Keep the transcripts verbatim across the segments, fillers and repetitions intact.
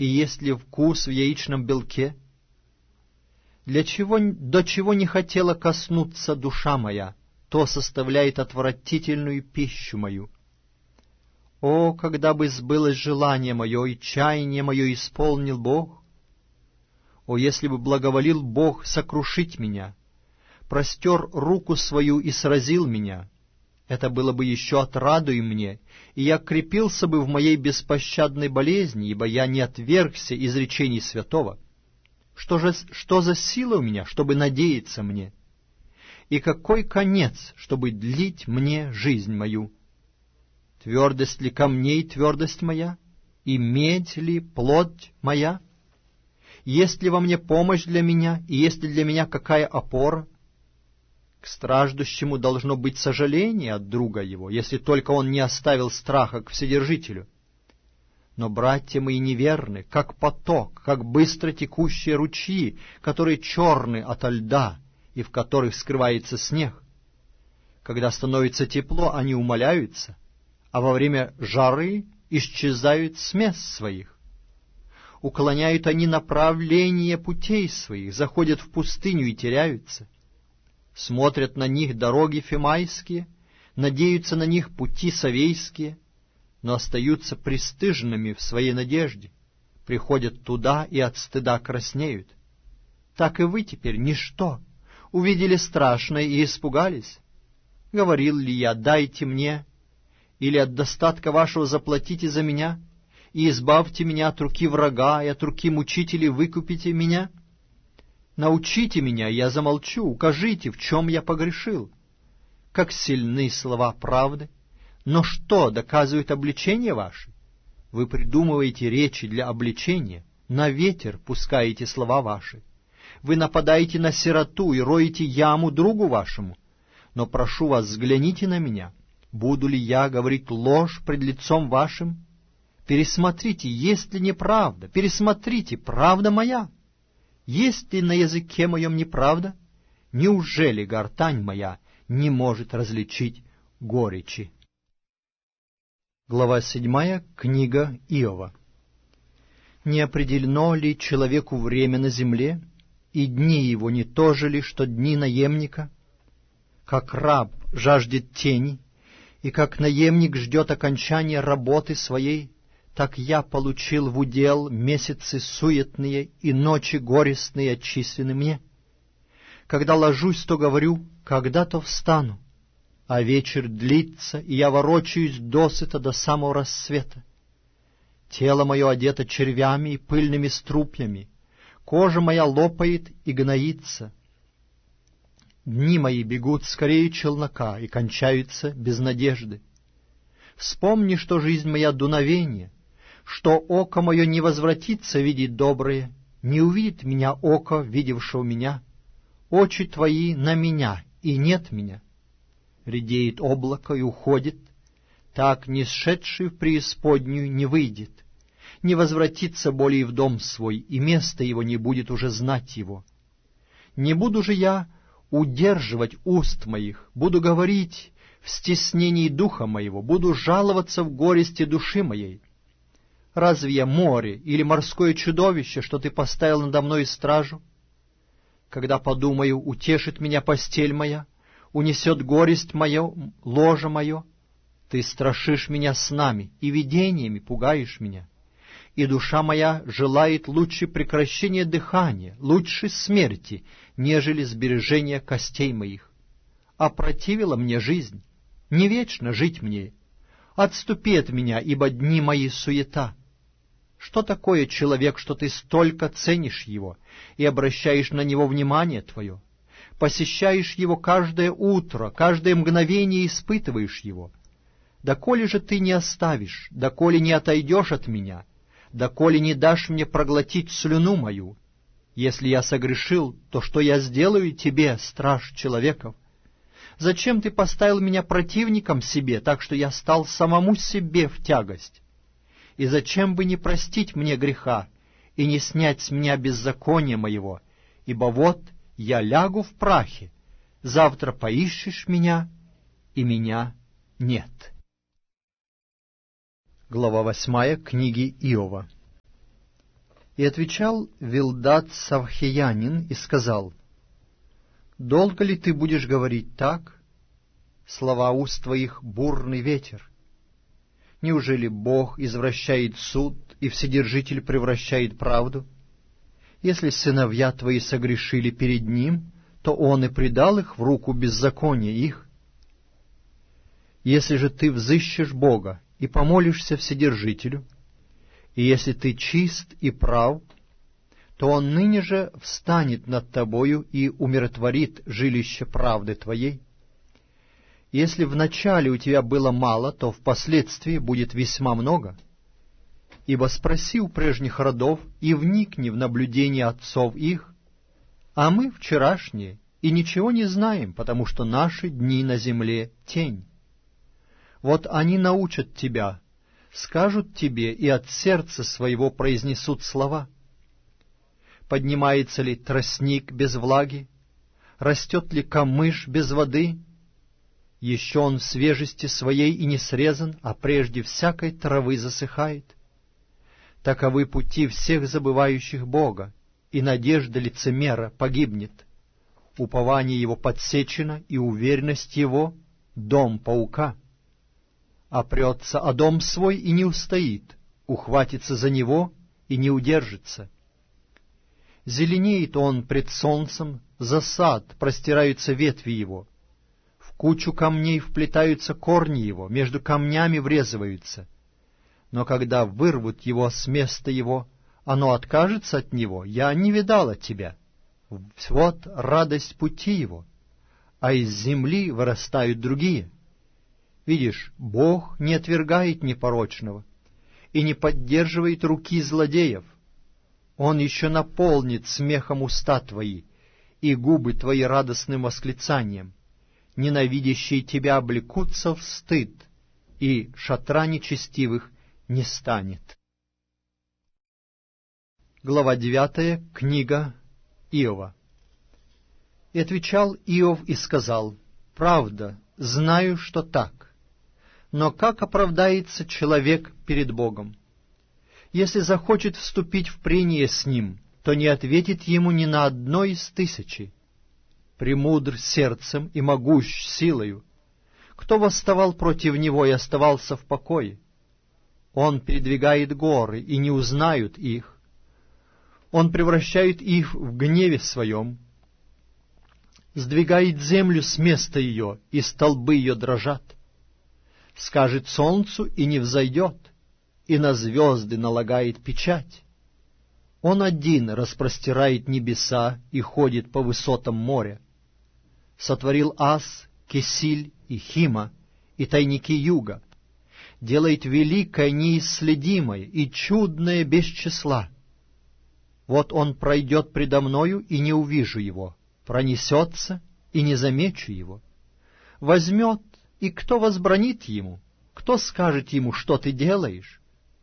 И есть ли вкус в яичном белке? Для чего, до чего не хотела коснуться душа моя, то составляет отвратительную пищу мою. О, когда бы сбылось желание мое, и чаяние мое исполнил Бог! О, если бы благоволил Бог сокрушить меня, простер руку свою и сразил меня, это было бы еще отрадою мне, и я крепился бы в моей беспощадной болезни, ибо я не отвергся изречений святого. Что же, что за сила у меня, чтобы надеяться мне? И какой конец, чтобы длить мне жизнь мою? Твердость ли камней твердость моя? И медь ли плоть моя? Есть ли во мне помощь для меня, и есть ли для меня какая опора? К страждущему должно быть сожаление от друга его, если только он не оставил страха к Вседержителю. Но братья мои неверны, как поток, как быстро текущие ручьи, которые черны ото льда и в которых скрывается снег. Когда становится тепло, они умаляются, а во время жары исчезают с мест своих. Уклоняют они направление путей своих, заходят в пустыню и теряются. Смотрят на них дороги фимайские, надеются на них пути совейские, но остаются пристыженными в своей надежде, приходят туда и от стыда краснеют. Так и вы теперь ничто, увидели страшное и испугались. Говорил ли я: дайте мне, или от достатка вашего заплатите за меня, и избавьте меня от руки врага, и от руки мучителей выкупите меня? Научите меня, я замолчу, укажите, в чем я погрешил. Как сильны слова правды! Но что доказывает обличение ваше? Вы придумываете речи для обличения, на ветер пускаете слова ваши. Вы нападаете на сироту и роете яму другу вашему. Но прошу вас, взгляните на меня. Буду ли я говорить ложь пред лицом вашим? Пересмотрите, есть ли неправда, пересмотрите, правда моя. Есть ли на языке моем неправда? Неужели гортань моя не может различить горечи? Глава седьмая. Книга Иова. Не определено ли человеку время на земле, и дни его не то же ли, что дни наемника? Как раб жаждет тени, и как наемник ждет окончания работы своей, так я получил в удел месяцы суетные и ночи горестные отчислены мне. Когда ложусь, то говорю: когда-то встану, а вечер длится, и я ворочаюсь досыта до самого рассвета. Тело мое одето червями и пыльными струпьями, кожа моя лопает и гноится. Дни мои бегут скорее челнока и кончаются без надежды. Вспомни, что жизнь моя дуновение, что око мое не возвратится видеть доброе, не увидит меня око, видевшего меня. Очи твои на меня, и нет меня. Редеет облако и уходит, так не сшедший в преисподнюю не выйдет, не возвратится более в дом свой, и место его не будет уже знать его. Не буду же я удерживать уст моих, буду говорить в стеснении духа моего, буду жаловаться в горести души моей. Разве я море или морское чудовище, что ты поставил надо мной стражу? Когда подумаю, утешит меня постель моя, унесет горесть мое, ложе мое. Ты страшишь меня снами и видениями пугаешь меня, и душа моя желает лучше прекращения дыхания, лучше смерти, нежели сбережения костей моих. Опротивила мне жизнь, не вечно жить мне. Отступи от меня, ибо дни мои суета. Что такое человек, что ты столько ценишь его и обращаешь на него внимание твое? Посещаешь его каждое утро, каждое мгновение испытываешь его. Доколе же ты не оставишь, доколе не отойдешь от меня, доколе не дашь мне проглотить слюну мою? Если я согрешил, то что я сделаю тебе, страж человеков? Зачем ты поставил меня противником себе, так что я стал самому себе в тягость? И зачем бы не простить мне греха и не снять с меня беззакония моего? Ибо вот я лягу в прахе, завтра поищешь меня, и меня нет. Глава восьмая. Книги Иова. И отвечал Вилдад Савхеянин и сказал: «Долго ли ты будешь говорить так? Слова уст твоих — бурный ветер. Неужели Бог извращает суд, и Вседержитель превращает правду? Если сыновья твои согрешили перед Ним, то Он и предал их в руку беззакония их. Если же ты взыщешь Бога и помолишься Вседержителю, и если ты чист и прав, то Он ныне же встанет над тобою и умиротворит жилище правды твоей. Если вначале у тебя было мало, то впоследствии будет весьма много. Ибо спроси у прежних родов и вникни в наблюдение отцов их, а мы вчерашние и ничего не знаем, потому что наши дни на земле — тень. Вот они научат тебя, скажут тебе и от сердца своего произнесут слова. Поднимается ли тростник без влаги? Растет ли камыш без воды? Еще он в свежести своей и не срезан, а прежде всякой травы засыхает. Таковы пути всех забывающих Бога, и надежда лицемера погибнет. Упование его подсечено, и уверенность его — дом паука. Опрется о дом свой и не устоит, ухватится за него и не удержится. Зеленеет он пред солнцем, за сад простираются ветви его. В кучу камней вплетаются корни его, между камнями врезываются. Но когда вырвут его с места его, оно откажется от него, я не видала тебя. Вот радость пути его, а из земли вырастают другие. Видишь, Бог не отвергает непорочного и не поддерживает руки злодеев. Он еще наполнит смехом уста твои и губы твои радостным восклицанием. Ненавидящие тебя облекутся в стыд, и шатра нечестивых не станет. Глава девятая. Книга Иова. И отвечал Иов и сказал: «Правда, знаю, что так. Но как оправдается человек перед Богом? Если захочет вступить в прение с Ним, то не ответит Ему ни на одно из тысячи. Премудр сердцем и могущ силою. Кто восставал против Него и оставался в покое? Он передвигает горы, и не узнают их. Он превращает их в гневе своем, сдвигает землю с места ее, и столбы ее дрожат. Скажет солнцу, и не взойдет, и на звезды налагает печать. Он один распростирает небеса и ходит по высотам моря. Сотворил Ас, Кесиль и Хима, и тайники юга. Делает великое неисследимое и чудное без числа. Вот он пройдет предо мною, и не увижу его, пронесется, и не замечу его. Возьмет, и кто возбранит ему? Кто скажет ему, что ты делаешь?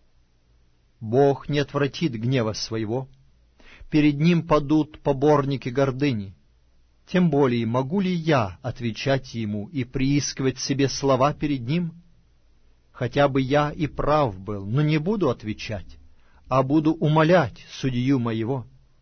Бог не отвратит гнева своего. Перед ним падут поборники гордыни. Тем более могу ли я отвечать ему и приискивать себе слова перед ним? Хотя бы я и прав был, но не буду отвечать, а буду умолять судью моего.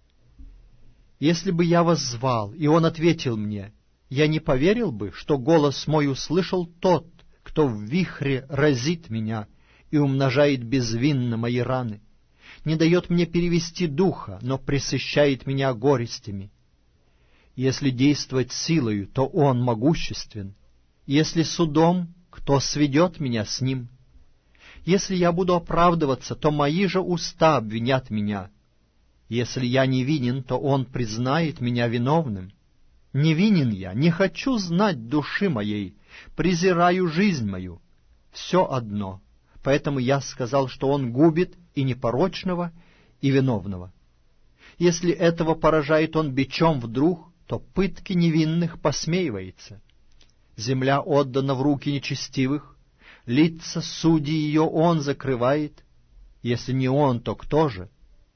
Если бы я воззвал, и он ответил мне, я не поверил бы, что голос мой услышал тот, кто в вихре разит меня и умножает безвинно мои раны, не дает мне перевести духа, но пресыщает меня горестями. Если действовать силою, то он могуществен. Если судом, кто сведет меня с ним? Если я буду оправдываться, то мои же уста обвинят меня. Если я невинен, то он признает меня виновным. Невинен я, не хочу знать души моей, презираю жизнь мою. Все одно. Поэтому я сказал, что он губит и непорочного, и виновного. Если этого поражает он бичом вдруг, то пытки невинных посмеивается. Земля отдана в руки нечестивых, лица судьи ее он закрывает. Если не он, то кто же?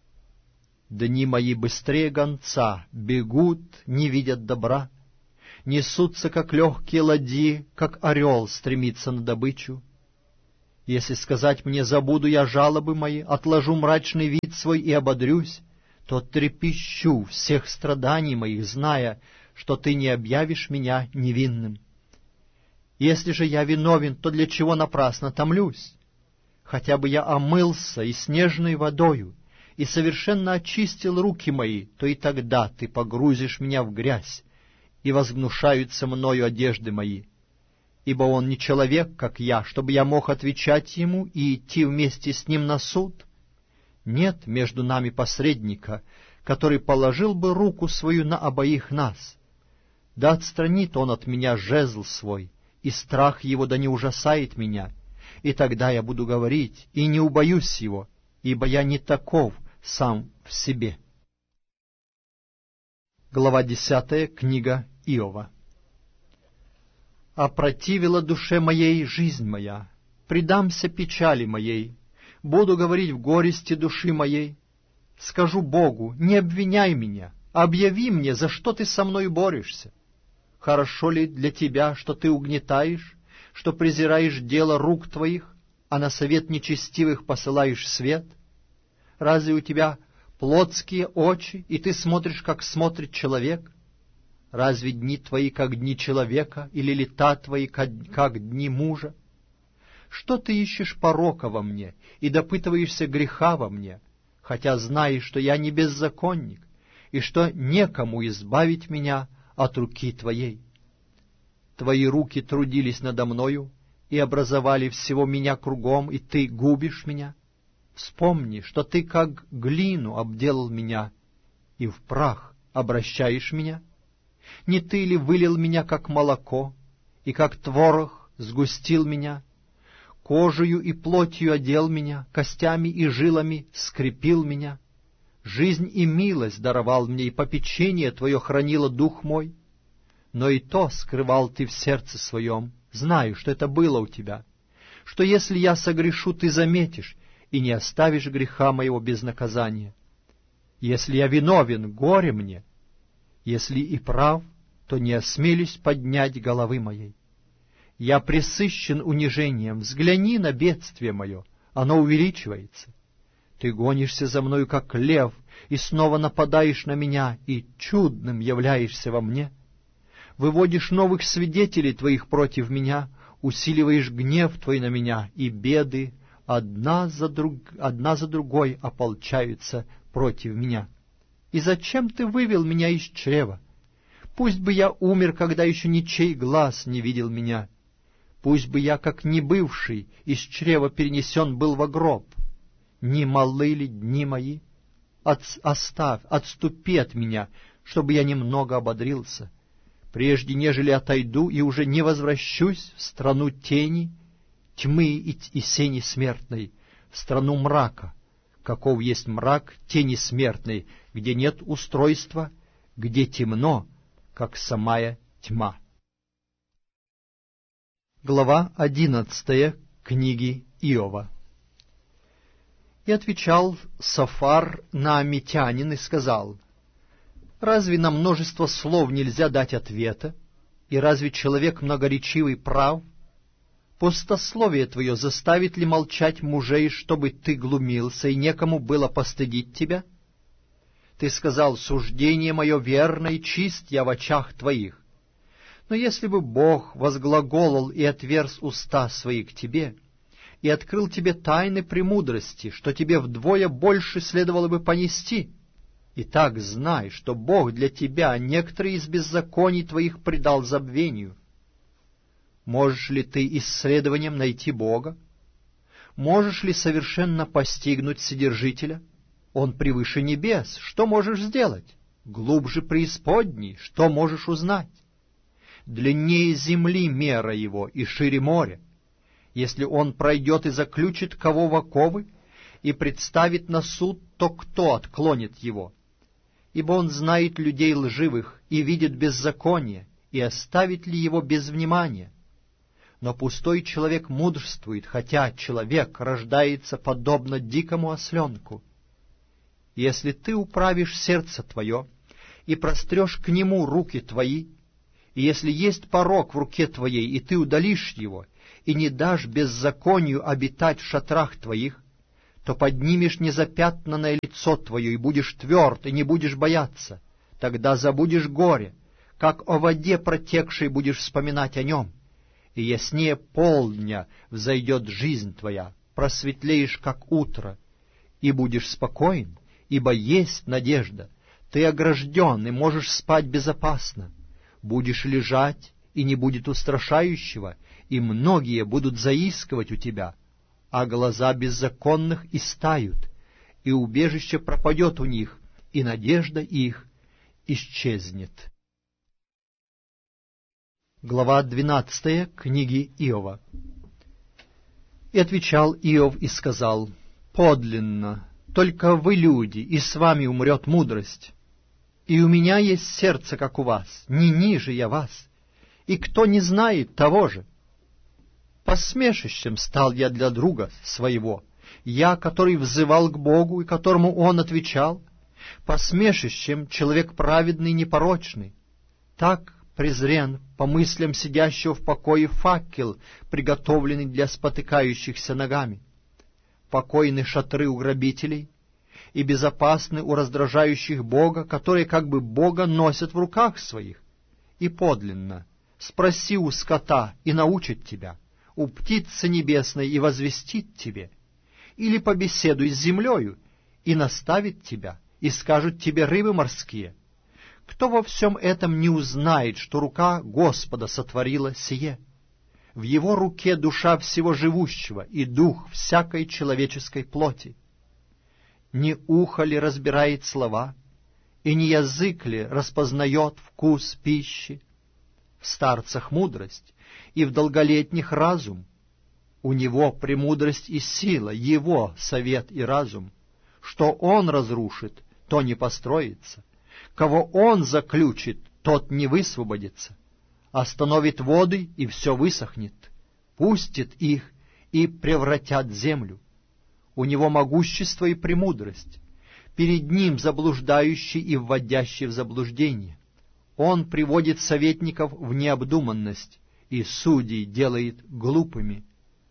Дни мои быстрее гонца, бегут, не видят добра, несутся, как легкие ладьи, как орел стремится на добычу. Если сказать мне: забуду я жалобы мои, отложу мрачный вид свой и ободрюсь, то трепещу всех страданий моих, зная, что ты не объявишь меня невинным. Если же я виновен, то для чего напрасно томлюсь? Хотя бы я омылся и снежной водою, и совершенно очистил руки мои, то и тогда ты погрузишь меня в грязь, и возгнушаются мною одежды мои. Ибо он не человек, как я, чтобы я мог отвечать ему и идти вместе с ним на суд. Нет между нами посредника, который положил бы руку свою на обоих нас. Да отстранит он от меня жезл свой, и страх его да не ужасает меня, и тогда я буду говорить, и не убоюсь его, ибо я не таков сам в себе. Глава десятая. Книга Иова. «Опротивила душе моей жизнь моя, предамся печали моей, буду говорить в горести души моей. Скажу Богу: не обвиняй меня, объяви мне, за что ты со мной борешься. Хорошо ли для тебя, что ты угнетаешь, что презираешь дело рук твоих, а на совет нечестивых посылаешь свет? Разве у тебя плотские очи, и ты смотришь, как смотрит человек? Разве дни твои, как дни человека, или лета твои, как, как дни мужа? Что ты ищешь порока во мне и допытываешься греха во мне, хотя знаешь, что я не беззаконник, и что некому избавить меня от руки твоей? Твои руки трудились надо мною и образовали всего меня кругом, и ты губишь меня. Вспомни, что ты как глину обделал меня, и в прах обращаешь меня. Не ты ли вылил меня, как молоко, и как творог сгустил меня? Кожею и плотью одел меня, костями и жилами скрепил меня. Жизнь и милость даровал мне, и попечение твое хранило дух мой. Но и то скрывал ты в сердце своем, знаю, что это было у тебя, что если я согрешу, ты заметишь, и не оставишь греха моего без наказания. Если я виновен, горе мне, если и прав, то не осмелюсь поднять головы моей. Я пресыщен унижением, взгляни на бедствие мое, оно увеличивается. Ты гонишься за мною, как лев, и снова нападаешь на меня, и чудным являешься во мне. Выводишь новых свидетелей твоих против меня, усиливаешь гнев твой на меня, и беды одна за, друг... одна за другой ополчаются против меня. И зачем ты вывел меня из чрева? Пусть бы я умер, когда еще ничей глаз не видел меня. Пусть бы я, как небывший, из чрева перенесен был во гроб. Не малы ли дни мои? От... Оставь, отступи от меня, чтобы я немного ободрился. Прежде нежели отойду и уже не возвращусь в страну тени, тьмы и, и сени смертной, в страну мрака, каков есть мрак тени смертной, где нет устройства, где темно, как самая тьма. Глава одиннадцатая. Книги Иова. И отвечал Софар наамитянин и сказал: разве на множество слов нельзя дать ответа, и разве человек многоречивый прав? Пустословие твое заставит ли молчать мужей, чтобы ты глумился, и некому было постыдить тебя? Ты сказал: суждение мое верно и чист я в очах твоих. Но если бы Бог возглаголал и отверз уста свои к тебе, и открыл тебе тайны премудрости, что тебе вдвое больше следовало бы понести, итак знай, что Бог для тебя некоторые из беззаконий твоих предал забвению. Можешь ли ты исследованием найти Бога? Можешь ли совершенно постигнуть Вседержителя? Он превыше небес, что можешь сделать? Глубже преисподней, что можешь узнать? Длиннее земли мера его и шире моря. Если он пройдет и заключит кого в оковы, и представит на суд, то кто отклонит его? Ибо он знает людей лживых и видит беззаконие, и оставит ли его без внимания? Но пустой человек мудрствует, хотя человек рождается подобно дикому осленку. Если ты управишь сердце твое и прострешь к нему руки твои, и если есть порок в руке твоей, и ты удалишь его, и не дашь беззаконию обитать в шатрах твоих, то поднимешь незапятнанное лицо твое, и будешь тверд, и не будешь бояться. Тогда забудешь горе, как о воде протекшей будешь вспоминать о нем, и яснее полдня взойдет жизнь твоя, просветлеешь, как утро, и будешь спокоен, ибо есть надежда. Ты огражден, и можешь спать безопасно. Будешь лежать, и не будет устрашающего, и многие будут заискивать у тебя, а глаза беззаконных истают, и убежище пропадет у них, и надежда их исчезнет. Глава двенадцатая книги Иова. И отвечал Иов и сказал: «Подлинно, только вы люди, и с вами умрет мудрость. И у меня есть сердце, как у вас, не ниже я вас, и кто не знает того же. Посмешищем стал я для друга своего, я, который взывал к Богу, и которому он отвечал, посмешищем человек праведный и непорочный. Так презрен по мыслям сидящего в покое факел, приготовленный для спотыкающихся ногами. Покойны шатры у грабителей, и безопасны у раздражающих Бога, которые как бы Бога носят в руках своих. И подлинно, спроси у скота, и научит тебя, у птицы небесной, и возвестит тебе, или побеседуй с землею, и наставит тебя, и скажут тебе рыбы морские. Кто во всем этом не узнает, что рука Господа сотворила сие? В его руке душа всего живущего и дух всякой человеческой плоти. Не ухо ли разбирает слова, и не язык ли распознает вкус пищи? В старцах мудрость, и в долголетних разум. У него премудрость и сила, его совет и разум. Что он разрушит, то не построится. Кого он заключит, тот не высвободится. Остановит воды, и все высохнет. Пустит их, и превратят землю. У него могущество и премудрость. Перед ним заблуждающий и вводящий в заблуждение. Он приводит советников в необдуманность, и судей делает глупыми.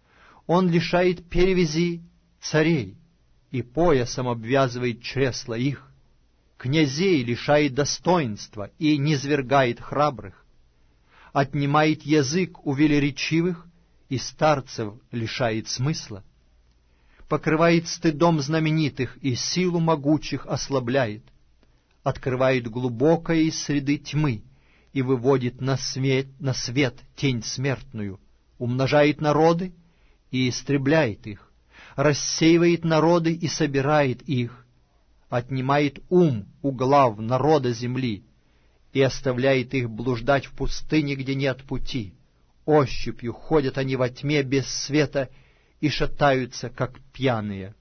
Он лишает перевязи царей, и поясом обвязывает чресла их. Князей лишает достоинства и низвергает храбрых. Отнимает язык у велеречивых, и старцев лишает смысла. Покрывает стыдом знаменитых, и силу могучих ослабляет. Открывает глубокое из среды тьмы, и выводит на свет, на свет тень смертную. Умножает народы, и истребляет их. Рассеивает народы, и собирает их. Отнимает ум у глав народа земли, и оставляет их блуждать в пустыне, где нет пути. Ощупью ходят они во тьме без света и шатаются, как пьяные.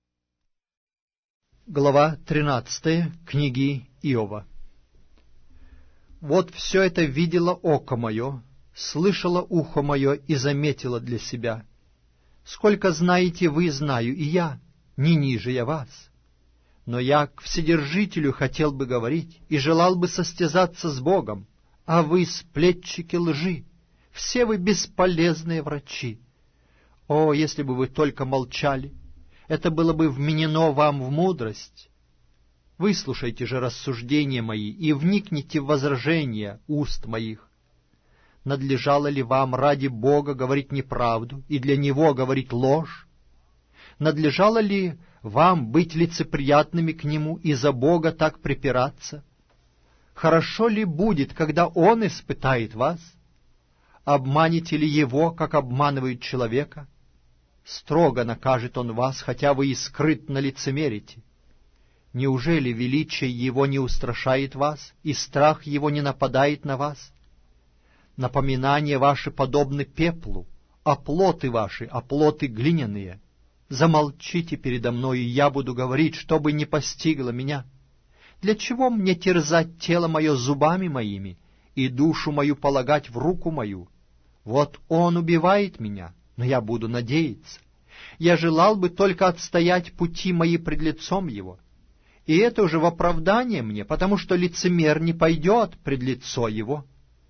Глава тринадцатая книги Иова. Вот все это видело око мое, слышало ухо мое и заметило для себя. Сколько знаете вы, знаю и я, не ниже я вас. Но я к Вседержителю хотел бы говорить и желал бы состязаться с Богом, а вы, сплетчики лжи, все вы бесполезные врачи. О, если бы вы только молчали, это было бы вменено вам в мудрость. Выслушайте же рассуждения мои и вникните в возражения уст моих. Надлежало ли вам ради Бога говорить неправду и для Него говорить ложь? Надлежало ли вам быть лицеприятными к Нему и за Бога так припираться? Хорошо ли будет, когда Он испытает вас? Обманете ли Его, как обманывают человека? Строго накажет Он вас, хотя вы и скрытно лицемерите. Неужели величие Его не устрашает вас, и страх Его не нападает на вас? Напоминания ваши подобны пеплу, а плоты ваши, а плоты глиняные. Замолчите передо мной, и я буду говорить, чтобы не постигло меня. Для чего мне терзать тело мое зубами моими и душу мою полагать в руку мою? Вот он убивает меня, но я буду надеяться. Я желал бы только отстоять пути мои пред лицом его. И это уже в оправдание мне, потому что лицемер не пойдет пред лицо его.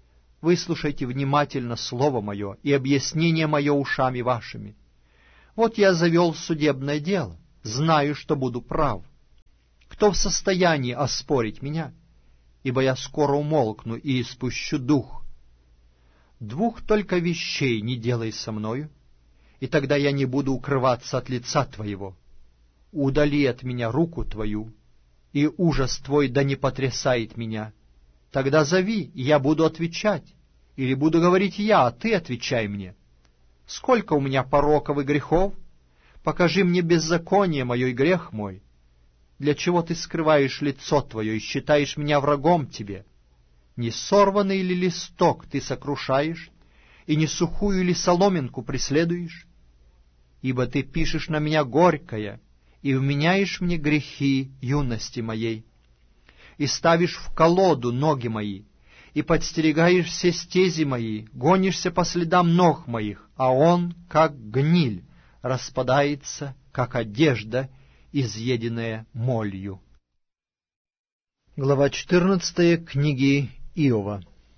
выслушайте внимательно слово мое и объяснение мое ушами вашими. Вот я завел судебное дело, знаю, что буду прав. Кто в состоянии оспорить меня? Ибо я скоро умолкну и испущу дух. Двух только вещей не делай со мною, и тогда я не буду укрываться от лица Твоего. Удали от меня руку Твою, и ужас Твой да не потрясает меня. Тогда зови, и я буду отвечать, или буду говорить я, а Ты отвечай мне. Сколько у меня пороков и грехов? Покажи мне беззаконие мое и грех мой. Для чего Ты скрываешь лицо Твое и считаешь меня врагом Тебе? Не сорванный ли листок Ты сокрушаешь, и не сухую ли соломинку преследуешь? Ибо Ты пишешь на меня горькое, и вменяешь мне грехи юности моей, и ставишь в колоду ноги мои, и подстерегаешь все стези мои, гонишься по следам ног моих, а он, как гниль, распадается, как одежда, изъеденная молью. Глава четырнадцатая книги Иова.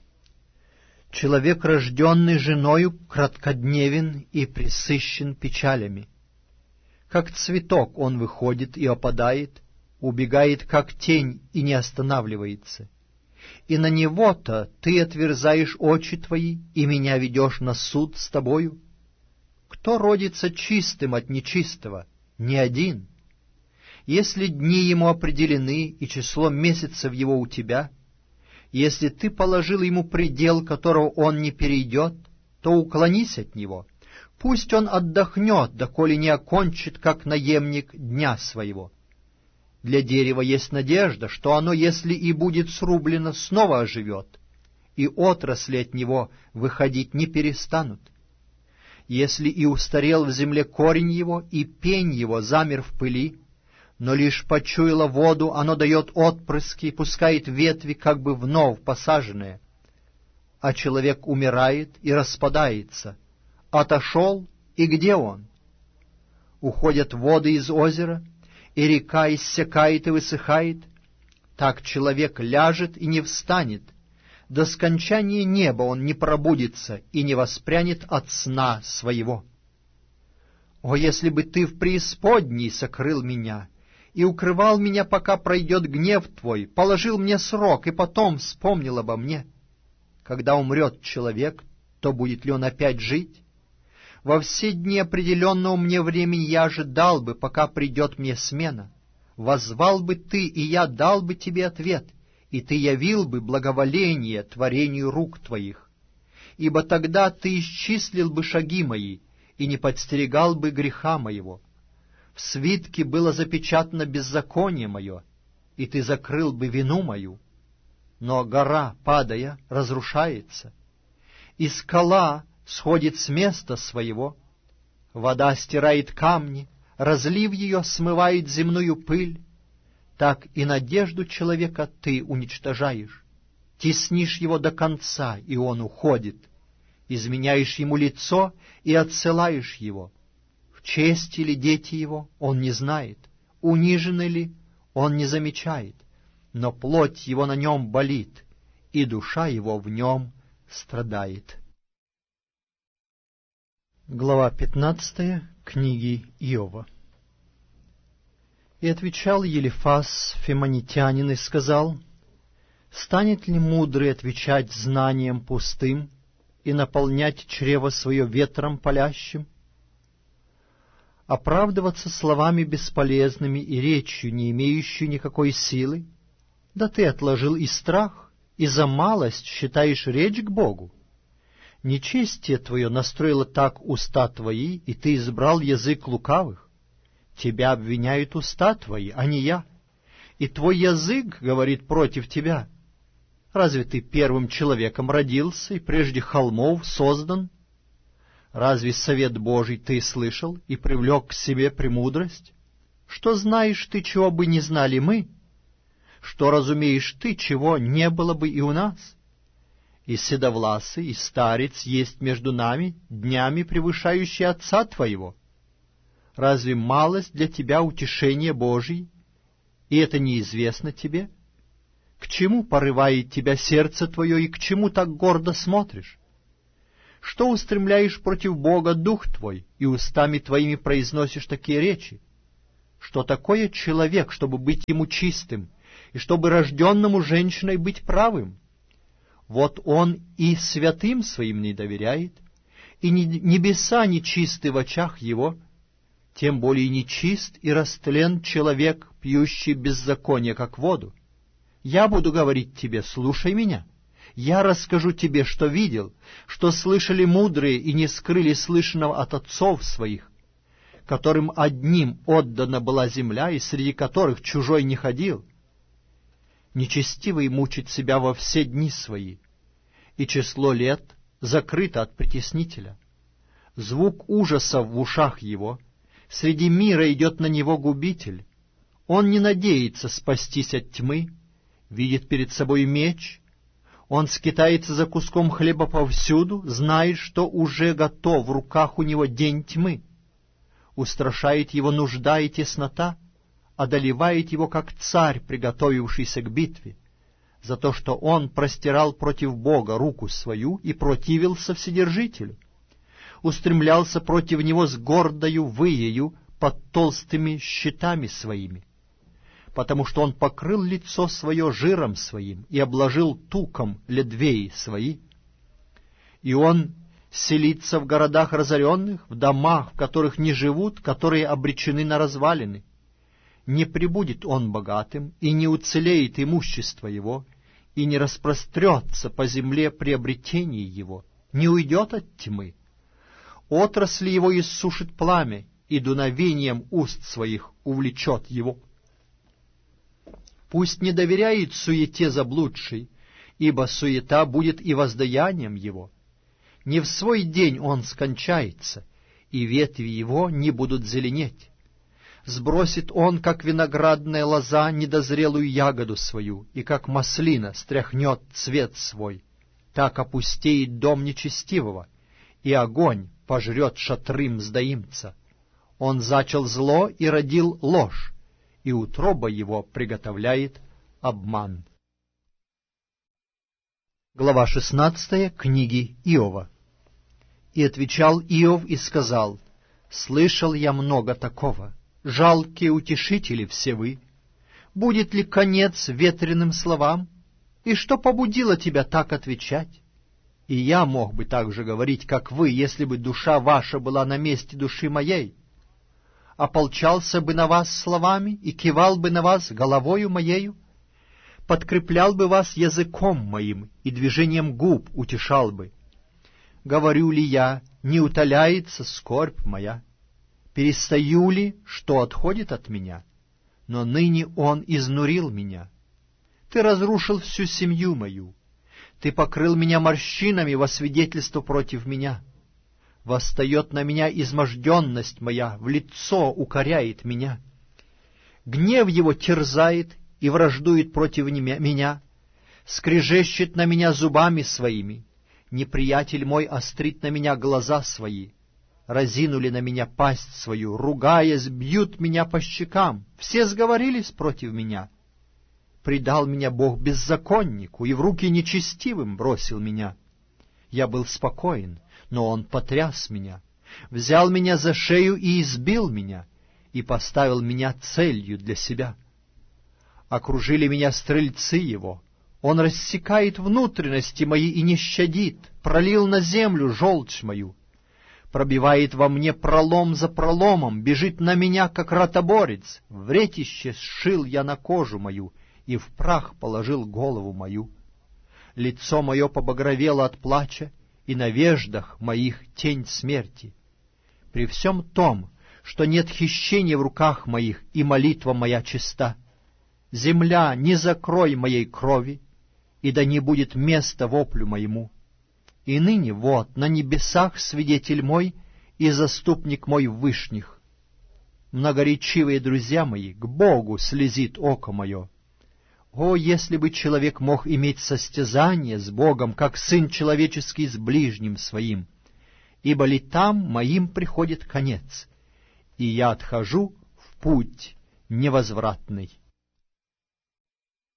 Человек, рожденный женою, краткодневен и пресыщен печалями. Как цветок он выходит и опадает, убегает, как тень, и не останавливается. И на него-то ты отверзаешь очи твои, и меня ведешь на суд с тобою. Кто родится чистым от нечистого? Ни один. Если дни ему определены, и число месяцев его у тебя, если ты положил ему предел, которого он не перейдет, то уклонись от него. Пусть он отдохнет, доколе не окончит, как наемник, дня своего. Для дерева есть надежда, что оно, если и будет срублено, снова оживет, и отрасли от него выходить не перестанут. Если и устарел в земле корень его, и пень его замер в пыли, но лишь почуяло воду, оно дает отпрыски и пускает ветви, как бы вновь посаженные. А человек умирает и распадается. Отошел, и где он? Уходят воды из озера, и река иссякает и высыхает. Так человек ляжет и не встанет. До скончания неба он не пробудится и не воспрянет от сна своего. О, если бы ты в преисподней сокрыл меня и укрывал меня, пока пройдет гнев твой, положил мне срок и потом вспомнил обо мне. Когда умрет человек, то будет ли он опять жить? Во все дни определенного мне времени я ожидал бы, пока придет мне смена. Воззвал бы ты, и я дал бы тебе ответ, и ты явил бы благоволение творению рук твоих. Ибо тогда ты исчислил бы шаги мои, и не подстерегал бы греха моего. В свитке было запечатано беззаконие мое, и ты закрыл бы вину мою. Но гора, падая, разрушается, и скала сходит с места своего. Вода стирает камни, разлив ее смывает земную пыль. Так и надежду человека ты уничтожаешь. Теснишь его до конца, и он уходит. Изменяешь ему лицо и отсылаешь его. В чести ли дети его, он не знает, унижены ли, он не замечает, но плоть его на нем болит, и душа его в нем страдает. Глава пятнадцатая книги Иова. И отвечал Елифаз Фимонитянин и сказал: «Станет ли мудрый отвечать знанием пустым и наполнять чрево свое ветром палящим? Оправдываться словами бесполезными и речью, не имеющей никакой силы? Да ты отложил и страх, и за малость считаешь речь к Богу. Нечестие твое настроило так уста твои, и ты избрал язык лукавых. Тебя обвиняют уста твои, а не я, и твой язык говорит против тебя. Разве ты первым человеком родился и прежде холмов создан? Разве совет Божий ты слышал и привлек к себе премудрость? Что знаешь ты, чего бы не знали мы? Что разумеешь ты, чего не было бы и у нас? И седовласый, и старец есть между нами, днями превышающий отца твоего. Разве малость для тебя утешение Божие, и это неизвестно тебе? К чему порывает тебя сердце твое, и к чему так гордо смотришь? Что устремляешь против Бога дух твой, и устами твоими произносишь такие речи? Что такое человек, чтобы быть ему чистым, и чтобы рожденному женщиной быть правым? Вот он и святым своим не доверяет, и небеса нечисты в очах его, тем более нечист и растлен человек, пьющий беззаконие, как воду. Я буду говорить тебе, слушай меня. Я расскажу тебе, что видел, что слышали мудрые и не скрыли слышанного от отцов своих, которым одним отдана была земля, и среди которых чужой не ходил. Нечестивый мучит себя во все дни свои, и число лет закрыто от притеснителя. Звук ужаса в ушах его, среди мира идет на него губитель. Он не надеется спастись от тьмы, видит перед собой меч. Он скитается за куском хлеба повсюду, знает, что уже готов в руках у него день тьмы. Устрашает его нужда и теснота, одолевает его, как царь, приготовившийся к битве, за то, что он простирал против Бога руку свою и противился Вседержителю, устремлялся против него с гордою выею под толстыми щитами своими, потому что он покрыл лицо свое жиром своим и обложил туком ледвеи свои. И он селится в городах разоренных, в домах, в которых не живут, которые обречены на развалины. Не прибудет он богатым, и не уцелеет имущество его, и не распрострется по земле приобретение его, не уйдет от тьмы. Отрасли его иссушит пламя, и дуновением уст своих увлечет его. Пусть не доверяет суете заблудшей, ибо суета будет и воздаянием его. Не в свой день он скончается, и ветви его не будут зеленеть. Сбросит он, как виноградная лоза, недозрелую ягоду свою, и как маслина стряхнет цвет свой. Так опустеет дом нечестивого, и огонь пожрет шатры мздоимца. Он зачал зло и родил ложь, и утроба его приготовляет обман. Глава шестнадцатая книги Иова. И отвечал Иов и сказал: «Слышал я много такого. Жалкие утешители все вы. Будет ли конец ветреным словам? И что побудило тебя так отвечать? И я мог бы так же говорить, как вы, если бы душа ваша была на месте души моей. Ополчался бы на вас словами и кивал бы на вас головою моею, подкреплял бы вас языком моим и движением губ утешал бы. Говорю ли я, не утоляется скорбь моя? Перестаю ли, что отходит от меня? Но ныне он изнурил меня. Ты разрушил всю семью мою. Ты покрыл меня морщинами во свидетельство против меня. Восстает на меня изможденность моя, в лицо укоряет меня. Гнев его терзает и враждует против меня, скрежещет на меня зубами своими. Неприятель мой острит на меня глаза свои. Разинули на меня пасть свою, ругаясь, бьют меня по щекам. Все сговорились против меня. Предал меня Бог беззаконнику, и в руки нечестивым бросил меня. Я был спокоен, но он потряс меня, взял меня за шею и избил меня, и поставил меня целью для себя. Окружили меня стрельцы его, он рассекает внутренности мои и не щадит, пролил на землю желчь мою. Пробивает во мне пролом за проломом, бежит на меня, как ротоборец. В ретище сшил я на кожу мою, и в прах положил голову мою. Лицо мое побагровело от плача, и на веждах моих тень смерти. При всем том, что нет хищения в руках моих, и молитва моя чиста. Земля, не закрой моей крови, и да не будет места воплю моему. И ныне вот на небесах свидетель мой и заступник мой в вышних. Многоречивые друзья мои, к Богу слезит око мое. О, если бы человек мог иметь состязание с Богом, как сын человеческий с ближним своим! Ибо летам моим приходит конец, и я отхожу в путь невозвратный.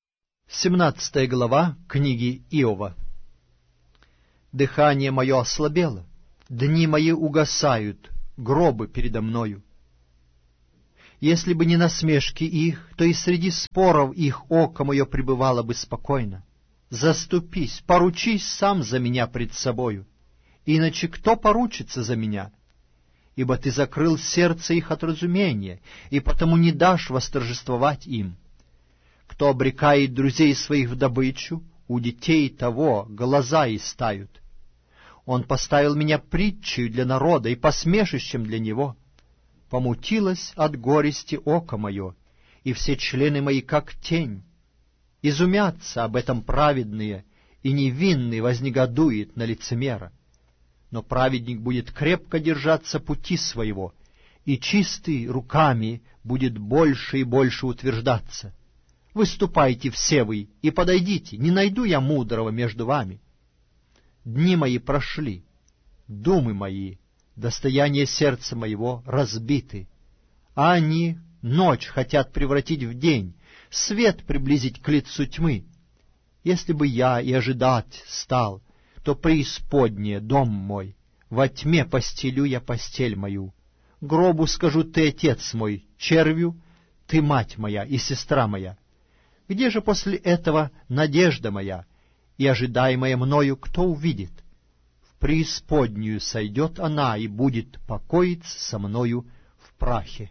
Семнадцатая глава книги Иова. Дыхание мое ослабело, дни мои угасают, гробы передо мною. Если бы не насмешки их, то и среди споров их око мое пребывало бы спокойно. Заступись, поручись сам за меня пред собою, иначе кто поручится за меня? Ибо ты закрыл сердце их от разумения, и потому не дашь восторжествовать им. Кто обрекает друзей своих в добычу, у детей того глаза истают. Он поставил меня притчей для народа и посмешищем для него. Помутилось от горести око мое, и все члены мои как тень. Изумятся об этом праведные, и невинный вознегодует на лицемера. Но праведник будет крепко держаться пути своего, и чистый руками будет больше и больше утверждаться. Выступайте все вы и подойдите, не найду я мудрого между вами. Дни мои прошли, думы мои, достояние сердца моего разбиты, а они ночь хотят превратить в день, свет приблизить к лицу тьмы. Если бы я и ожидать стал, то преисподнее дом мой, во тьме постелю я постель мою. Гробу скажу: ты отец мой, червю, ты мать моя и сестра моя. Где же после этого надежда моя, и ожидаемая мною кто увидит? В преисподнюю сойдет она и будет покоиться со мною в прахе.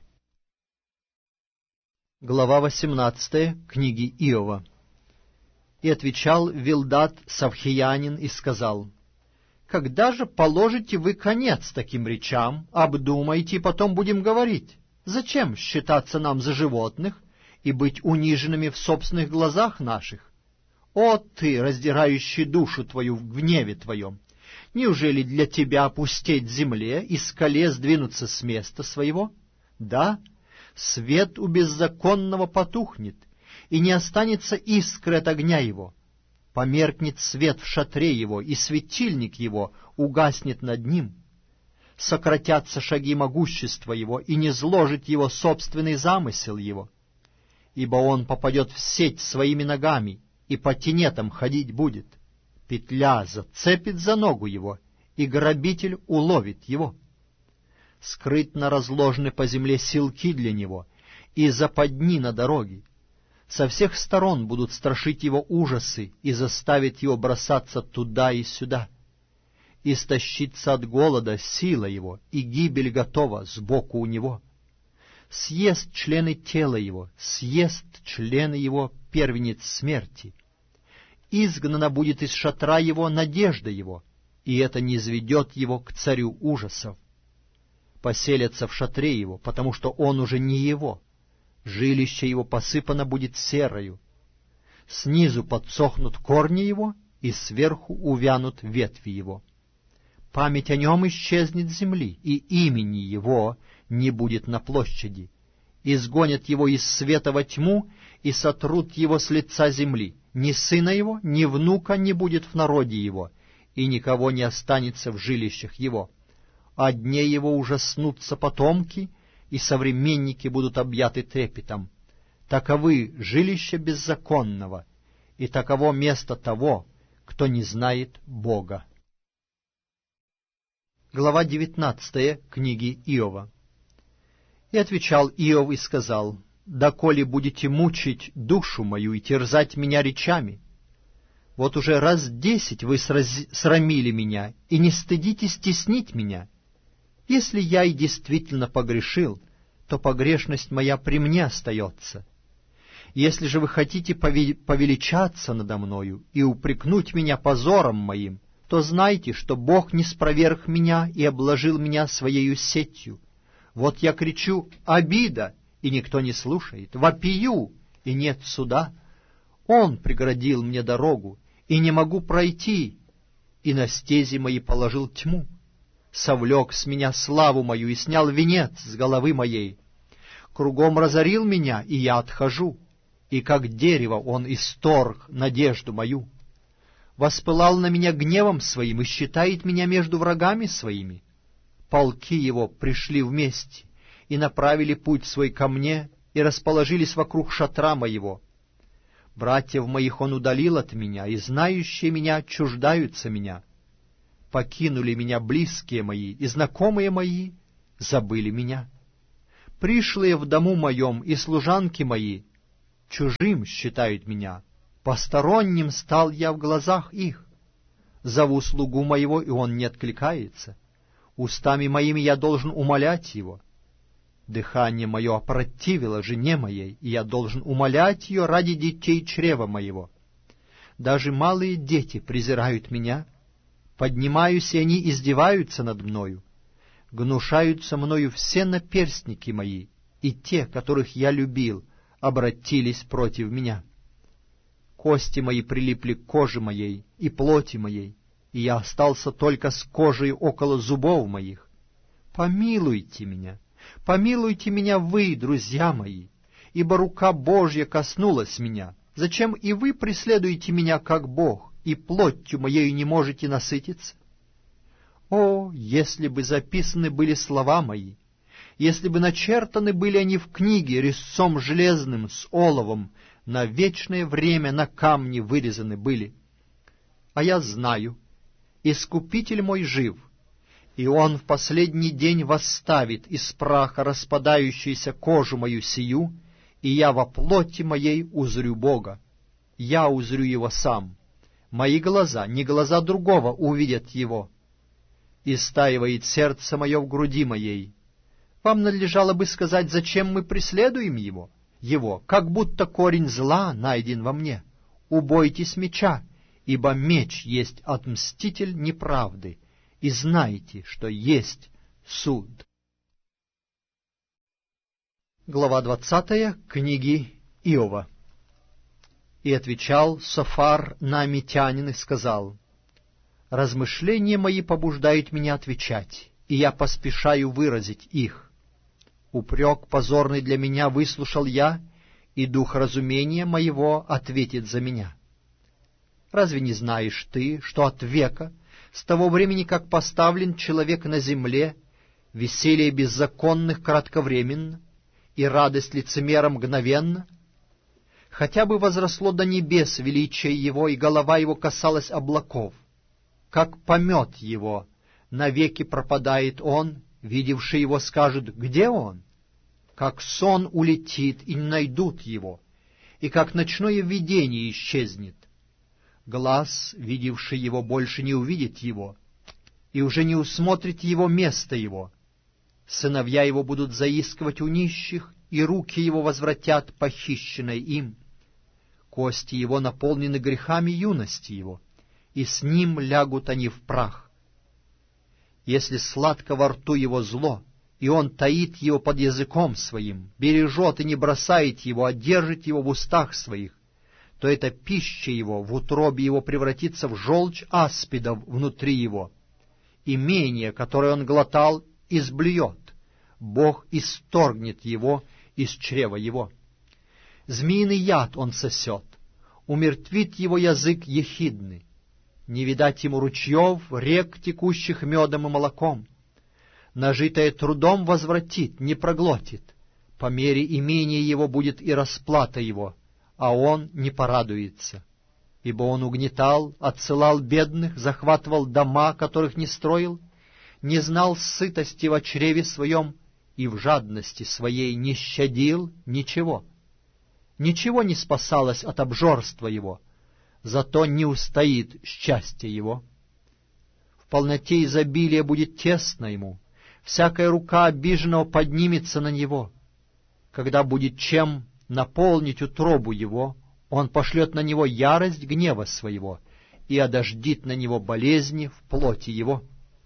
Глава восемнадцатая книги Иова. И отвечал Вилдад Савхиянин и сказал: «Когда же положите вы конец таким речам, обдумайте, и потом будем говорить? Зачем считаться нам за животных и быть униженными в собственных глазах наших? О ты, раздирающий душу твою в гневе твоем! Неужели для тебя опустеть земле и скале сдвинуться с места своего? Да, свет у беззаконного потухнет, и не останется искры от огня его. Померкнет свет в шатре его, и светильник его угаснет над ним. Сократятся шаги могущества его, и не зложит его собственный замысел его. Ибо он попадет в сеть своими ногами, и по тенетам ходить будет. Петля зацепит за ногу его, и грабитель уловит его. Скрытно разложены по земле силки для него, и западни на дороге. Со всех сторон будут страшить его ужасы и заставить его бросаться туда и сюда. Истощится от голода сила его, и гибель готова сбоку у него. Съест члены тела его, съест члены его первенец смерти. Изгнана будет из шатра его надежда его, и это низведет его к царю ужасов. Поселятся в шатре его, потому что он уже не его. Жилище его посыпано будет серою. Снизу подсохнут корни его, и сверху увянут ветви его. Память о нем исчезнет с земли, и имени его не будет на площади. Изгонят его из света во тьму, и сотрут его с лица земли. Ни сына его, ни внука не будет в народе его, и никого не останется в жилищах его. О дне его ужаснутся потомки, и современники будут объяты трепетом. Таковы жилища беззаконного, и таково место того, кто не знает Бога. Глава девятнадцатая книги Иова. И отвечал Иов и сказал: «Доколе будете мучить душу мою и терзать меня речами? Вот уже раз десять вы сраз... срамили меня, и не стыдитесь теснить меня. Если я и действительно погрешил, то погрешность моя при мне остается. Если же вы хотите повеличаться надо мною и упрекнуть меня позором моим, то знайте, что Бог не спроверг меня и обложил меня своею сетью. Вот я кричу: обида, и никто не слушает, вопию, и нет суда. Он преградил мне дорогу, и не могу пройти, и на стези мои положил тьму. Совлек с меня славу мою и снял венец с головы моей. Кругом разорил меня, и я отхожу, и как дерево он исторг надежду мою. Воспылал на меня гневом своим и считает меня между врагами своими. Полки его пришли вместе и направили путь свой ко мне и расположились вокруг шатра моего. Братьев моих он удалил от меня, и знающие меня чуждаются меня. Покинули меня близкие мои, и знакомые мои забыли меня. Пришлые в дому моем и служанки мои чужим считают меня. Посторонним стал я в глазах их. Зову слугу моего, и он не откликается. Устами моими я должен умолять его. Дыхание мое опротивило жене моей, и я должен умолять ее ради детей чрева моего. Даже малые дети презирают меня. Поднимаюсь, и они издеваются над мною. Гнушаются мною все наперстники мои, и те, которых я любил, обратились против меня. Кости мои прилипли к коже моей и плоти моей, и я остался только с кожей около зубов моих. Помилуйте меня, помилуйте меня вы, друзья мои, ибо рука Божья коснулась меня. Зачем и вы преследуете меня, как Бог, и плотью моею не можете насытиться? О, если бы записаны были слова мои, если бы начертаны были они в книге резцом железным с оловом, на вечное время на камне вырезаны были. А я знаю, Искупитель мой жив, и Он в последний день восставит из праха распадающуюся кожу мою сию, и я во плоти моей узрю Бога. Я узрю Его сам. Мои глаза, не глаза другого, увидят Его. Истаивает сердце мое в груди моей. Вам надлежало бы сказать, зачем мы преследуем Его, Его, как будто корень зла найден во мне. Убойтесь меча, ибо меч есть отмститель неправды, и знайте, что есть суд. Глава двадцатая книги Иова. И отвечал Софар наамитянин и сказал: «Размышления мои побуждают меня отвечать, и я поспешаю выразить их. Упрек позорный для меня выслушал я, и дух разумения моего ответит за меня. Разве не знаешь ты, что от века, с того времени, как поставлен человек на земле, веселье беззаконных кратковременно, и радость лицемера мгновенно? Хотя бы возросло до небес величие его, и голова его касалась облаков. Как помет его, навеки пропадает он, видевший его скажут: где он? Как сон улетит, и не найдут его, и как ночное видение исчезнет. Глаз, видевший его, больше не увидит его, и уже не усмотрит его место его. Сыновья его будут заискивать у нищих, и руки его возвратят похищенное им. Кости его наполнены грехами юности его, и с ним лягут они в прах. Если сладко во рту его зло, и он таит его под языком своим, бережет и не бросает его, а держит его в устах своих, то эта пища его в утробе его превратится в желчь аспидов внутри его. Имение, которое он глотал, изблюет, Бог исторгнет его из чрева его. Змеиный яд он сосет, умертвит его язык ехидный. Не видать ему ручьев, рек, текущих медом и молоком. Нажитое трудом возвратит, не проглотит. По мере имения его будет и расплата его, а он не порадуется. Ибо он угнетал, отсылал бедных, захватывал дома, которых не строил, не знал сытости во чреве своем и в жадности своей не щадил ничего. Ничего не спасалось от обжорства его, зато не устоит счастье его. В полноте изобилия будет тесно ему, всякая рука обиженного поднимется на него. Когда будет чем наполнить утробу его, он пошлет на него ярость гнева своего и одождит на него болезни в плоти его.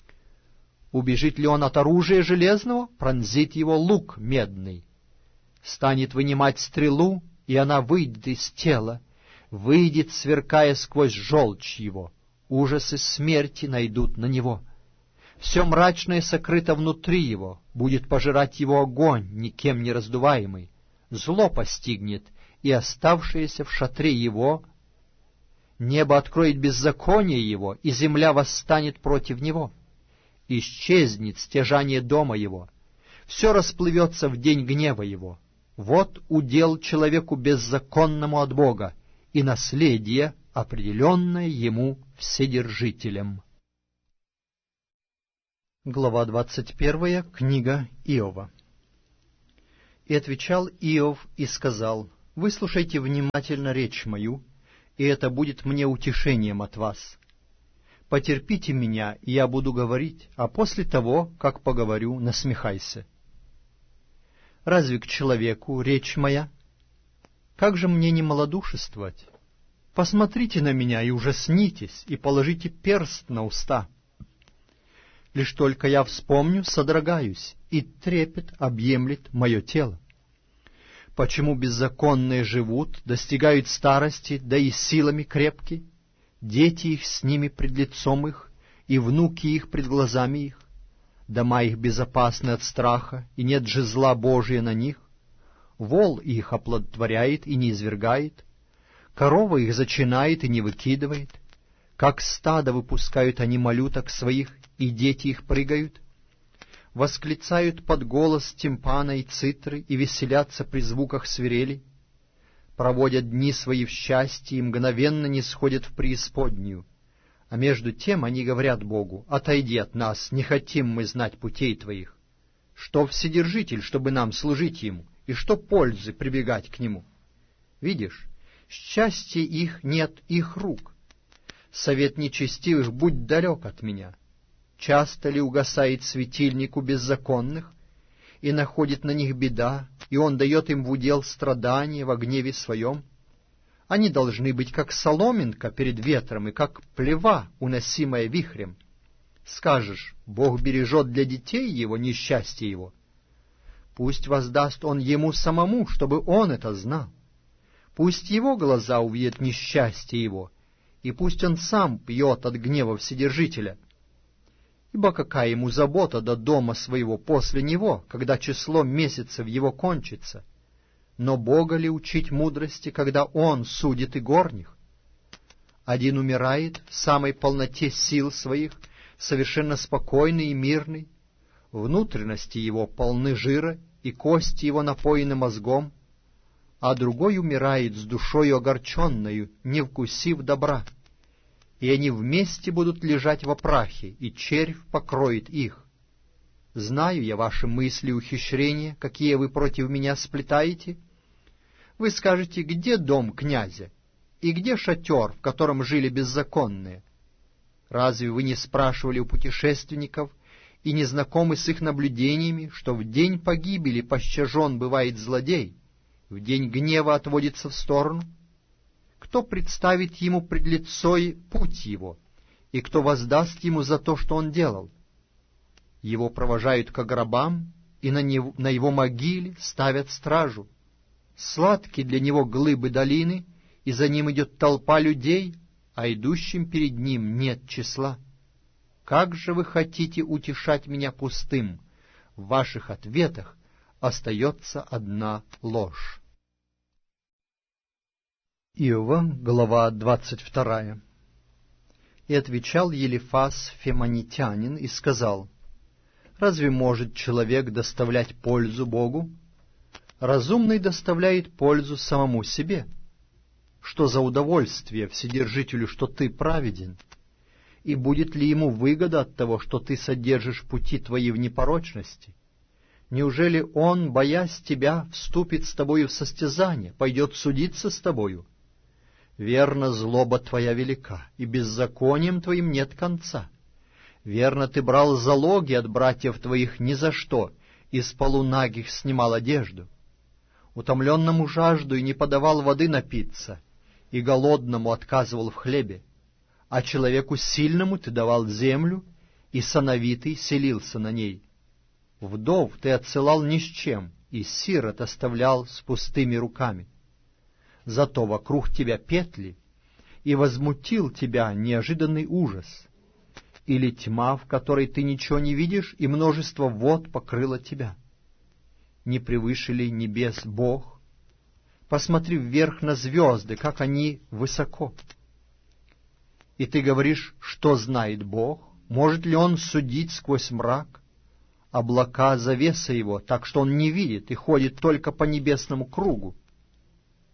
Убежит ли он от оружия железного, пронзит его лук медный. Станет вынимать стрелу, и она выйдет из тела, выйдет, сверкая сквозь желчь его. Ужасы смерти найдут на него. Все мрачное сокрыто внутри его, будет пожирать его огонь, никем не раздуваемый. Зло постигнет, и оставшееся в шатре его. Небо откроет беззаконие его, и земля восстанет против него. Исчезнет стяжание дома его, все расплывется в день гнева его. Вот удел человеку беззаконному от Бога, и наследие, определенное ему Вседержителем. Глава двадцать первая. Книга Иова. «И отвечал Иов и сказал: выслушайте внимательно речь мою, и это будет мне утешением от вас. Потерпите меня, и я буду говорить, а после того, как поговорю, насмехайся. Разве к человеку речь моя? Как же мне не малодушествовать? Посмотрите на меня и ужаснитесь, и положите перст на уста. Лишь только я вспомню, содрогаюсь, и трепет объемлет мое тело. Почему беззаконные живут, достигают старости, да и силами крепки? Дети их с ними пред лицом их, и внуки их пред глазами их. Дома их безопасны от страха, и нет же зла Божия на них. Вол их оплодотворяет и не извергает, корова их зачинает и не выкидывает. Как стадо выпускают они малюток своих, и дети их прыгают. Восклицают под голос тимпана и цитры, и веселятся при звуках свирели. Проводят дни свои в счастье, и мгновенно не сходят в преисподнюю. А между тем они говорят Богу: отойди от нас, не хотим мы знать путей твоих. Что Вседержитель, чтобы нам служить ему, и что пользы прибегать к нему? Видишь, счастья их нет их рук. Совет нечестивых будь далек от меня. Часто ли угасает светильник у беззаконных, и находит на них беда, и он дает им в удел страдания во гневе своем? Они должны быть как соломинка перед ветром, и как плева, уносимая вихрем. Скажешь: Бог бережет для детей его несчастье его. Пусть воздаст он ему самому, чтобы он это знал. Пусть его глаза увидят несчастье его, и пусть он сам пьет от гнева Вседержителя. Ибо какая ему забота до дома своего после него, когда число месяцев его кончится? Но Бога ли учить мудрости, когда Он судит и горних? Один умирает в самой полноте сил своих, совершенно спокойный и мирный. Внутренности его полны жира, и кости его напоены мозгом, а другой умирает с душою огорченною, не вкусив добра. И они вместе будут лежать во прахе, и червь покроет их. Знаю я ваши мысли и ухищрения, какие вы против меня сплетаете. Вы скажете: где дом князя, и где шатер, в котором жили беззаконные? Разве вы не спрашивали у путешественников и не знакомы с их наблюдениями, что в день погибели пощажен бывает злодей, в день гнева отводится в сторону? Кто представит ему пред лицо путь его, и кто воздаст ему за то, что он делал? Его провожают к гробам, и на, него, на его могиле ставят стражу. Сладки для него глыбы долины, и за ним идет толпа людей, а идущим перед ним нет числа. Как же вы хотите утешать меня пустым? В ваших ответах остается одна ложь. Иова, глава двадцать вторая. И отвечал Елифас Фемонитянин и сказал: разве может человек доставлять пользу Богу? Разумный доставляет пользу самому себе. Что за удовольствие Вседержителю, что ты праведен? И будет ли ему выгода от того, что ты содержишь пути твои в непорочности? Неужели он, боясь тебя, вступит с тобою в состязание, пойдет судиться с тобою? Верно, злоба твоя велика, и беззаконием твоим нет конца. Верно, ты брал залоги от братьев твоих ни за что, и с полунагих снимал одежду. Утомленному жажду и не подавал воды напиться, и голодному отказывал в хлебе. А человеку сильному ты давал землю, и сановитый селился на ней. Вдов ты отсылал ни с чем, и сирот оставлял с пустыми руками. Зато вокруг тебя петли, и возмутил тебя неожиданный ужас. Или тьма, в которой ты ничего не видишь, и множество вод покрыло тебя. Не превыше ли небес Бог? Посмотри вверх на звезды, как они высоко. И ты говоришь, что знает Бог? Может ли Он судить сквозь мрак? Облака — завеса Его, так что Он не видит и ходит только по небесному кругу.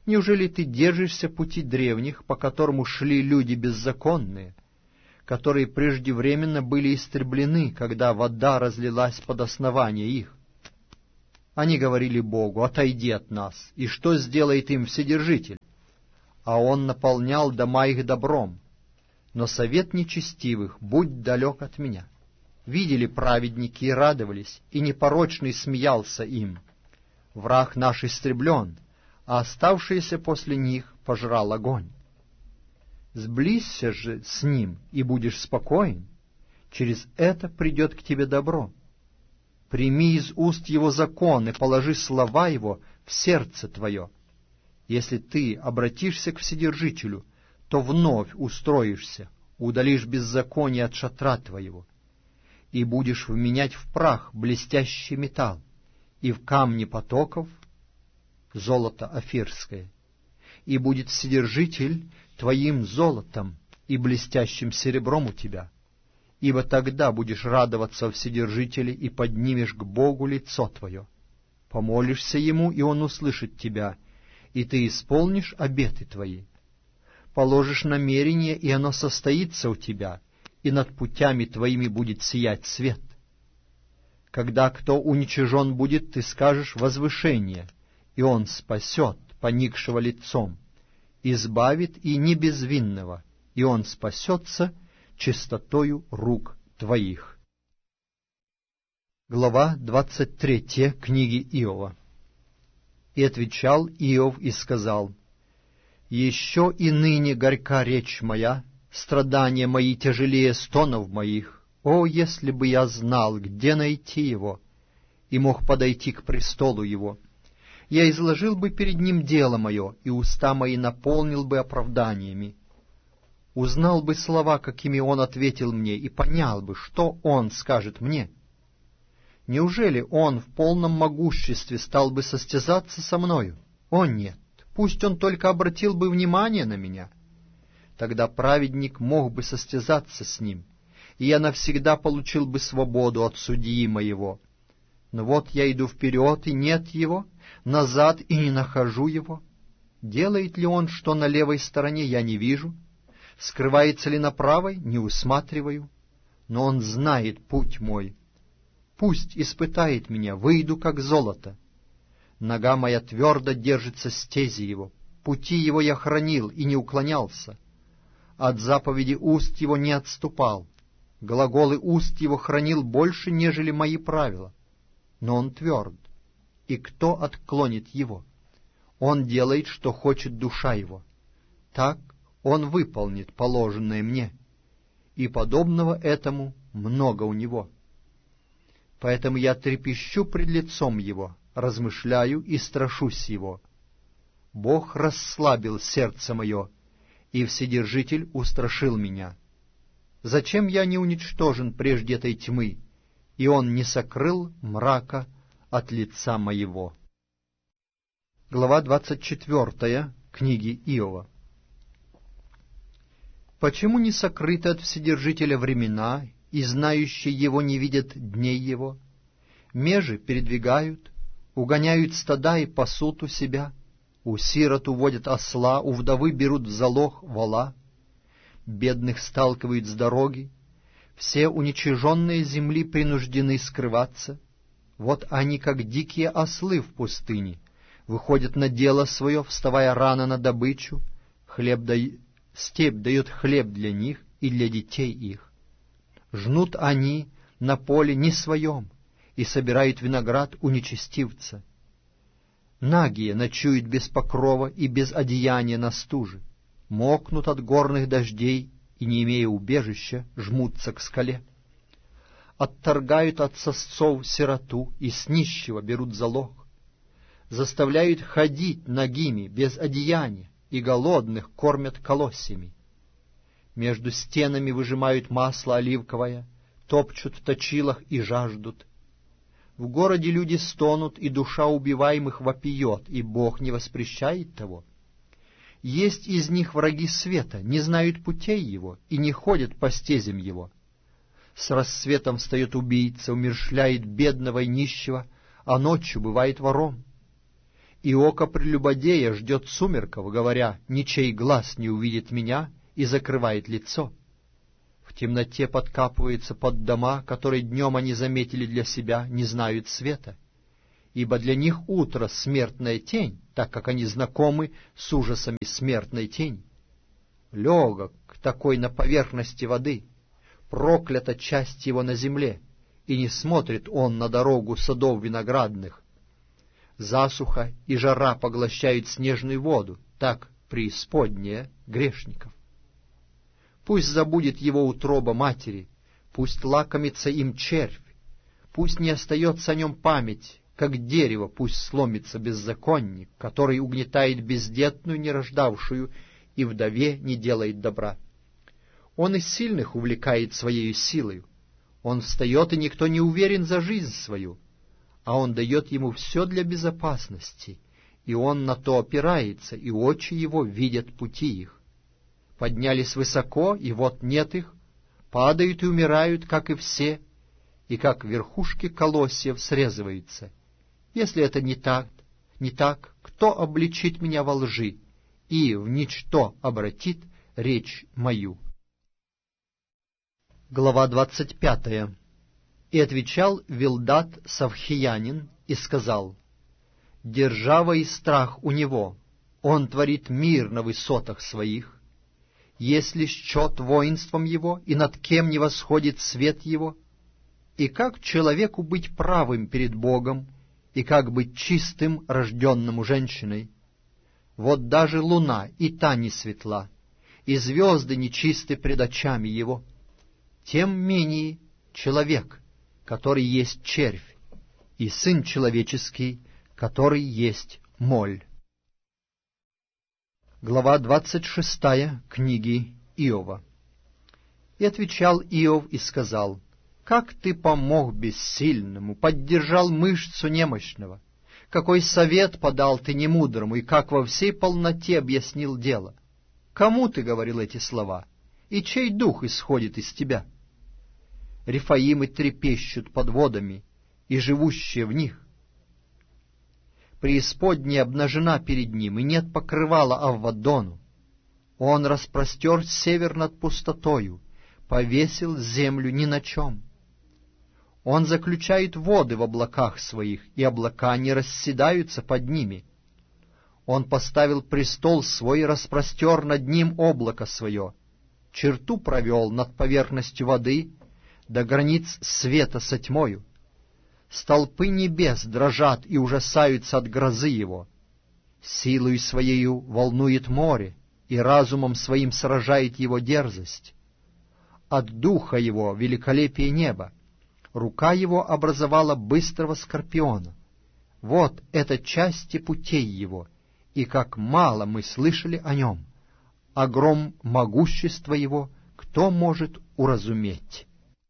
Неужели ты держишься пути древних, по которому шли люди беззаконные, которые преждевременно были истреблены, когда вода разлилась под основание их? Они говорили Богу: «Отойди от нас, и что сделает им Вседержитель?» А Он наполнял дома их добром. Но совет нечестивых будь далек от меня. Видели праведники и радовались, и непорочный смеялся им. Враг наш истреблен, а оставшиеся после них пожрал огонь. Сблизься же с ним, и будешь спокоен. Через это придет к тебе добро. Прими из уст его закон и положи слова его в сердце твое. Если ты обратишься к Вседержителю, то вновь устроишься, удалишь беззаконие от шатра твоего, и будешь вменять в прах блестящий металл, и в камни потоков золото офирское, и будет Вседержитель твоим золотом и блестящим серебром у тебя, ибо тогда будешь радоваться во Вседержителе и поднимешь к Богу лицо твое. Помолишься Ему, и Он услышит тебя, и ты исполнишь обеты твои. Положишь намерение, и оно состоится у тебя, и над путями твоими будет сиять свет. Когда кто уничижен будет, ты скажешь возвышение, и Он спасет поникшего лицом, избавит и небезвинного, и он спасется чистотою рук твоих. Глава двадцать третья книги Иова. И отвечал Иов и сказал: «Еще и ныне горька речь моя, страдания мои тяжелее стонов моих. О, если бы я знал, где найти его, и мог подойти к престолу его! Я изложил бы перед ним дело мое, и уста мои наполнил бы оправданиями. Узнал бы слова, какими он ответил мне, и понял бы, что он скажет мне. Неужели он в полном могуществе стал бы состязаться со мною? О, нет! Пусть он только обратил бы внимание на меня. Тогда праведник мог бы состязаться с ним, и я навсегда получил бы свободу от судьи моего. Но вот я иду вперед, и нет его, назад, и не нахожу его. Делает ли он, что на левой стороне, я не вижу? Скрывается ли на правой, не усматриваю? Но он знает путь мой. Пусть испытает меня, выйду как золото. Нога моя твердо держится стези его, пути его я хранил и не уклонялся. От заповеди уст его не отступал, глаголы уст его хранил больше, нежели мои правила. Но он тверд, и кто отклонит его? Он делает, что хочет душа его. Так он выполнит положенное мне, и подобного этому много у него. Поэтому я трепещу пред лицом его, размышляю и страшусь его. Бог расслабил сердце мое, и Вседержитель устрашил меня. Зачем я не уничтожен прежде этой тьмы, и он не сокрыл мрака от лица моего? Глава двадцать четвертая книги Иова. Почему не сокрыты от Вседержителя времена, и знающие его не видят дней его? Межи передвигают, угоняют стада и пасут у себя, у сирот уводят осла, у вдовы берут в залог вола, бедных сталкивают с дороги, все уничиженные земли принуждены скрываться. Вот они, как дикие ослы в пустыне, выходят на дело свое, вставая рано на добычу, хлеб да... степь дает хлеб для них и для детей их. Жнут они на поле не своем и собирают виноград у нечестивца. Нагие ночуют без покрова и без одеяния на стуже, мокнут от горных дождей и, не имея убежища, жмутся к скале. Отторгают от сосцов сироту и с нищего берут залог, заставляют ходить нагими без одеяния и голодных кормят колосьями. Между стенами выжимают масло оливковое, топчут в точилах и жаждут. В городе люди стонут, и душа убиваемых вопиет, и Бог не воспрещает того. Есть из них враги света, не знают путей его и не ходят по стезям его. С рассветом встает убийца, умерщвляет бедного и нищего, а ночью бывает вором. и око прелюбодея ждет сумерков, говоря, ничей глаз не увидит меня, и закрывает лицо. В темноте подкапывается под дома, которые днем они заметили для себя, не знают света. Ибо для них утро — смертная тень, так как они знакомы с ужасами смертной тени. Легок такой на поверхности воды, проклята часть его на земле, и не смотрит он на дорогу садов виноградных. Засуха и жара поглощают снежную воду, так преисподняя грешников. Пусть забудет его утроба матери, пусть лакомится им червь, пусть не остается о нем память, как дерево пусть сломится беззаконник, который угнетает бездетную, нерождавшую, и вдове не делает добра. Он из сильных увлекает своею силою, он встает, и никто не уверен за жизнь свою, а он дает ему все для безопасности, и он на то опирается, и очи его видят пути их. Поднялись высоко, и вот нет их, падают и умирают, как и все, и как верхушки колосьев срезываются. Если это не так, не так, кто обличит меня во лжи и в ничто обратит речь мою? Глава двадцать пятая. И отвечал Вилдат Савхиянин и сказал: «Держава и страх у него, он творит мир на высотах своих. Есть ли счет воинством его, и над кем не восходит свет его? И как человеку быть правым перед Богом, и как быть чистым, рожденному женщиной? Вот даже луна и та не светла, и звезды нечисты пред очами его. Тем менее человек, который есть червь, и сын человеческий, который есть моль». Глава двадцать шестая книги Иова. И отвечал Иов и сказал: «Как ты помог бессильному, поддержал мышцу немощного? Какой совет подал ты немудрому, и как во всей полноте объяснил дело? Кому ты говорил эти слова, и чей дух исходит из тебя? Рефаимы трепещут под водами, и живущие в них. Преисподняя обнажена перед ним, и нет покрывала Аввадону. Он распростер север над пустотою, повесил землю ни на чем. Он заключает воды в облаках своих, и облака не расседаются под ними. Он поставил престол свой, распростер над ним облако свое, черту провел над поверхностью воды, до границ света со тьмою. Столпы небес дрожат и ужасаются от грозы его. Силою своею волнует море, и разумом своим сражает его дерзость. От духа его великолепие неба, рука его образовала быстрого скорпиона. Вот это части путей его, и как мало мы слышали о нем. Огром могущества его кто может уразуметь?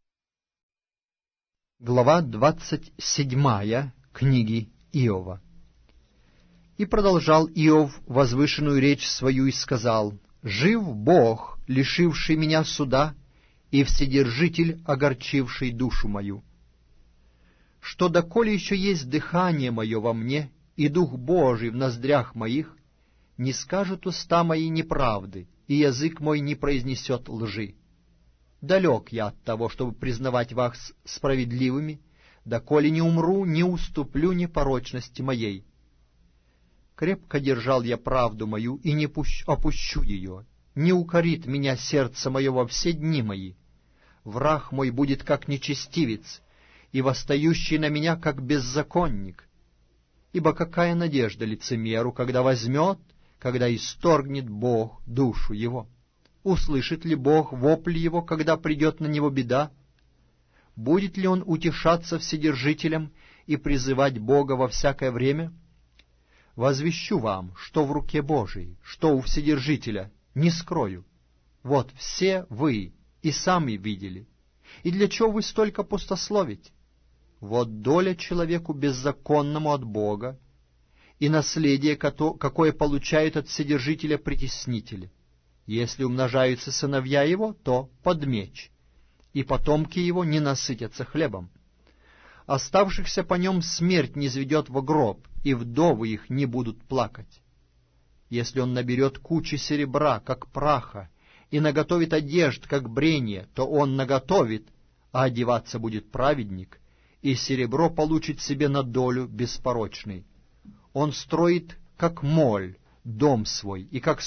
Глава двадцать седьмая книги Иова. И продолжал Иов возвышенную речь свою и сказал: «Жив Бог, лишивший меня суда, и Вседержитель, огорчивший душу мою. Что доколе еще есть дыхание мое во мне, и Дух Божий в ноздрях моих, не скажут уста мои неправды, и язык мой не произнесет лжи. Далек я от того, чтобы признавать вас справедливыми, доколе не умру, не уступлю непорочности моей. Крепко держал я правду мою и не пущ, опущу ее, не укорит меня сердце мое во все дни мои. Враг мой будет как нечестивец, и восстающий на меня как беззаконник. Ибо какая надежда лицемеру, когда возьмет, когда исторгнет Бог душу его? Услышит ли Бог вопль его, когда придет на него беда? Будет ли он утешаться Вседержителем и призывать Бога во всякое время? Возвещу вам, что в руке Божией, что у Вседержителя, не скрою. Вот все вы и сами видели. И для чего вы столько пустословите? Вот доля человеку беззаконному от Бога, и наследие, какое получают от Вседержителя притеснители. Если умножаются сыновья его, то под меч, и потомки его не насытятся хлебом. Оставшихся по нем смерть низведет во гроб, и вдовы их не будут плакать. Если он наберет кучи серебра, как праха, и наготовит одежд, как бренье, то он наготовит, а одеваться будет праведник, и серебро получит себе на долю беспорочный. Он строит, как моль, дом свой, и как